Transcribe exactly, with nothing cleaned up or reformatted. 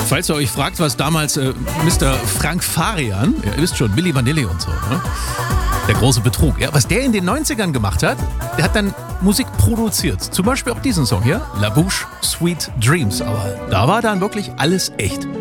Falls ihr euch fragt, was damals äh, Mister Frank Farian, ihr wisst schon, Milli Vanilli und so, ne? Der große Betrug. Ja, was der in den neunzigern gemacht hat, der hat dann Musik produziert. Zum Beispiel auch diesen Song hier, La Bouche, Sweet Dreams. Aber da war dann wirklich alles echt.